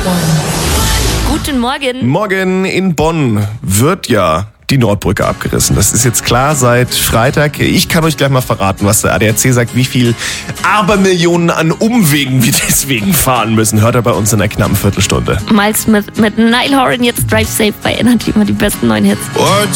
Guten Morgen. Morgen in Bonn wird ja die Nordbrücke abgerissen. Das ist jetzt klar seit Freitag. Ich kann euch gleich mal verraten, was der ADAC sagt, wie viel Abermillionen an Umwegen wir deswegen fahren müssen. Hört er bei uns in einer knappen Viertelstunde. Miles Smith mit Nile Horan, jetzt Drive Safe bei Energy, immer die besten neuen Hits. Words